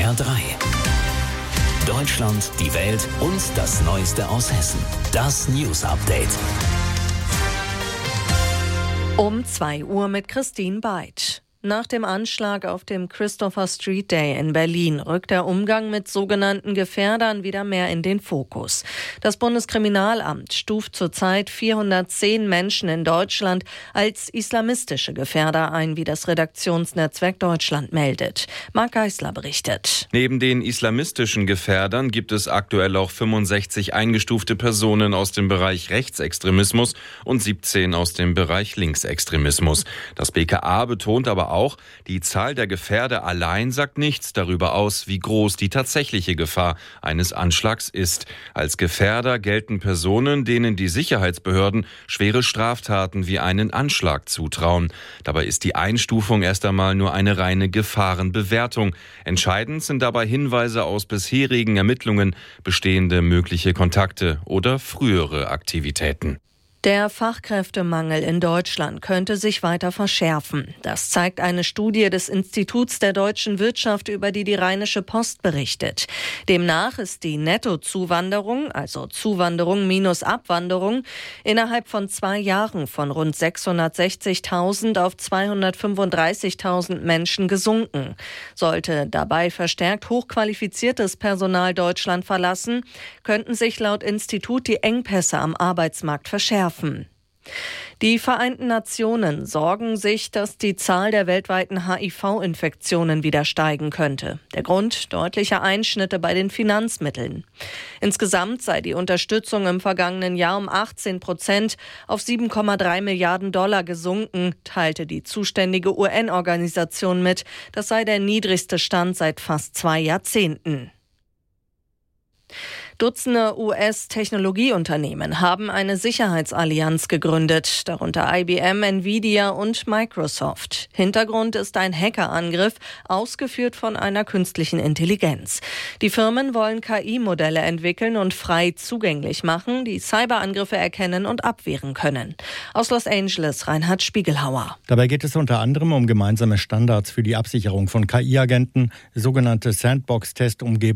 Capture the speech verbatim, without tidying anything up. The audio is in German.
R drei. Deutschland, die Welt und das Neueste aus Hessen. Das News Update. Um zwei Uhr mit Christine Beitsch. Nach dem Anschlag auf dem Christopher Street Day in Berlin rückt der Umgang mit sogenannten Gefährdern wieder mehr in den Fokus. Das Bundeskriminalamt stuft zurzeit vierhundertzehn Menschen in Deutschland als islamistische Gefährder ein, wie das Redaktionsnetzwerk Deutschland meldet. Marc Geisler berichtet. Neben den islamistischen Gefährdern gibt es aktuell auch fünfundsechzig eingestufte Personen aus dem Bereich Rechtsextremismus und siebzehn aus dem Bereich Linksextremismus. Das B K A betont aber auch, die Zahl der Gefährder allein sagt nichts darüber aus, wie groß die tatsächliche Gefahr eines Anschlags ist. Als Gefährder gelten Personen, denen die Sicherheitsbehörden schwere Straftaten wie einen Anschlag zutrauen. Dabei ist die Einstufung erst einmal nur eine reine Gefahrenbewertung. Entscheidend sind dabei Hinweise aus bisherigen Ermittlungen, bestehende mögliche Kontakte oder frühere Aktivitäten. Der Fachkräftemangel in Deutschland könnte sich weiter verschärfen. Das zeigt eine Studie des Instituts der deutschen Wirtschaft, über die die Rheinische Post berichtet. Demnach ist die Nettozuwanderung, also Zuwanderung minus Abwanderung, innerhalb von zwei Jahren von rund sechshundertsechzigtausend auf zweihundertfünfunddreißigtausend Menschen gesunken. Sollte dabei verstärkt hochqualifiziertes Personal Deutschland verlassen, könnten sich laut Institut die Engpässe am Arbeitsmarkt verschärfen. Die Vereinten Nationen sorgen sich, dass die Zahl der weltweiten H I V-Infektionen wieder steigen könnte. Der Grund: deutliche Einschnitte bei den Finanzmitteln. Insgesamt sei die Unterstützung im vergangenen Jahr um achtzehn Prozent auf sieben Komma drei Milliarden Dollar gesunken, teilte die zuständige U N-Organisation mit. Das sei der niedrigste Stand seit fast zwei Jahrzehnten. Dutzende U S-Technologieunternehmen haben eine Sicherheitsallianz gegründet, darunter I B M, Nvidia und Microsoft. Hintergrund ist ein Hackerangriff, ausgeführt von einer künstlichen Intelligenz. Die Firmen wollen K I-Modelle entwickeln und frei zugänglich machen, die Cyberangriffe erkennen und abwehren können. Aus Los Angeles, Reinhard Spiegelhauer. Dabei geht es unter anderem um gemeinsame Standards für die Absicherung von K I-Agenten, sogenannte Sandbox-Testumgebungen